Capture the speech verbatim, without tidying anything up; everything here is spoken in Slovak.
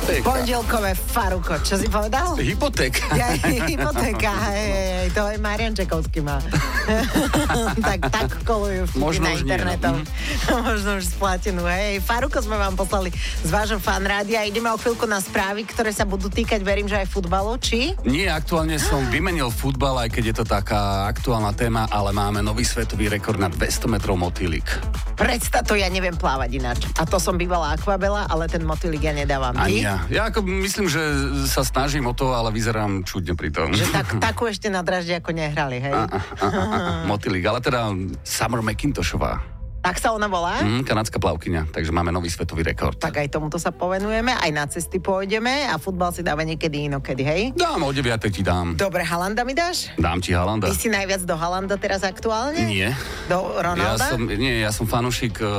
Hypotéka. Pondelkové faruko, čo si povedal? Hypotéka. Ja, hypotéka, hej, hej, hej, to aj Marian Čekovský má. tak, tak kolujú vtipy Možno na už nie, internetom. no. Možno už splatenú, hej. Faruko sme vám poslali z vášho fan rádia. Ideme o chvíľku na správy, ktoré sa budú týkať, verím, že aj futbalu, či? Nie, aktuálne som vymenil futbal, aj keď je to taká aktuálna téma, ale máme nový svetový rekord na dvesto metrov motýlik. Predstav to, ja neviem plávať ináč. A to som bývala akvabela, ale ten motýlik ja nedávam. Ani Ty? ja. Ja ako myslím, že sa snažím o to, ale vyzerám čudne pri tom. Že tak, takú ešte na dražde ako nehrali, hej? A, a, a, a, motýlik, ale teda Summer McIntoshová. Tak sa ona volá? Mm, kanadská plavkyňa, takže máme nový svetový rekord. Tak aj tomuto sa povenujeme, aj na cesty pôjdeme a futbal si dáme niekedy inokedy, hej? Dám, o deviatej ti dám. Dobre, Halanda mi dáš? Dám ti Halanda. Ty si najviac do Halanda teraz aktuálne? Nie. Do Ronalda? Ja som, nie, ja som fanúšik